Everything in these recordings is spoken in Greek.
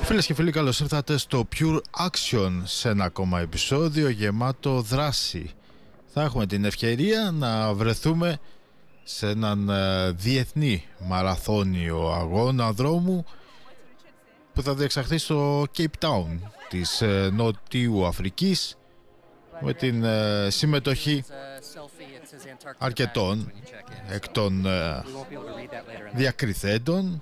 Φίλες και φίλοι, καλώς ήρθατε στο Pure Action, σε ένα ακόμα επεισόδιο γεμάτο δράση. Θα έχουμε την ευκαιρία να βρεθούμε σε έναν διεθνή μαραθώνιο αγώνα δρόμου που θα διεξαχθεί στο Cape Town της Νότιου Αφρικής, με την συμμετοχή αρκετών εκ των διακριθέντων.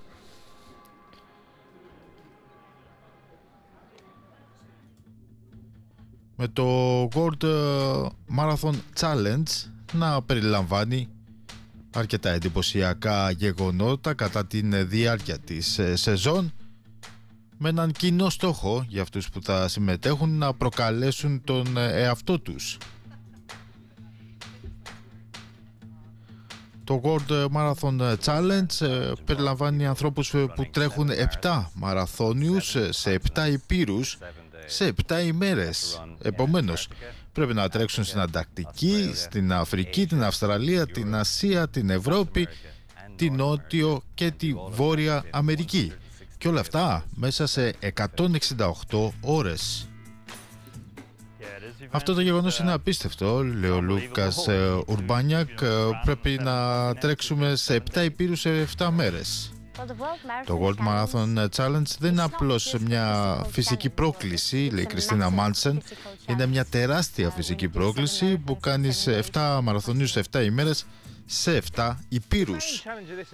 Με το World Marathon Challenge να περιλαμβάνει αρκετά εντυπωσιακά γεγονότα κατά την διάρκεια της σεζόν, με έναν κοινό στόχο για αυτούς που θα συμμετέχουν να προκαλέσουν τον εαυτό τους. Το World Marathon Challenge περιλαμβάνει ανθρώπους που τρέχουν 7 μαραθώνιους σε 7 υπήρους σε 7 ημέρες. Επομένως, πρέπει να τρέξουν στην Ανταρκτική, στην Αφρική, την Αυστραλία, την Ασία, την Ευρώπη, την Νότιο και τη Βόρεια Αμερική. Και όλα αυτά μέσα σε 168 ώρες. Αυτό το γεγονός είναι απίστευτο, λέει ο Λούκας Ουρμπάνιακ. Πρέπει να τρέξουμε σε 7 υπήρους σε 7 μέρες. Το World Marathon Challenge δεν είναι απλώς μια φυσική πρόκληση, λέει η Κριστίνα Μάνσεν. Είναι μια τεράστια φυσική πρόκληση που κάνεις 7 μαραθωνίους σε 7 ημέρες σε 7 υπήρους.